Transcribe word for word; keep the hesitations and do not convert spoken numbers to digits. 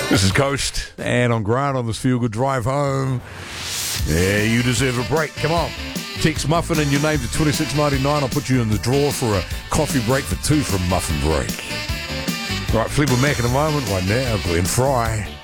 This is Coast, and on Grant on this feel-good drive home. Yeah, you deserve a break. Come on. Text Muffin and your name to twenty-six ninety-nine. I'll put you in the draw for a coffee break for two from Muffin Break. Right, Fleetwood Mac in a moment. Right now, Glenn Fry.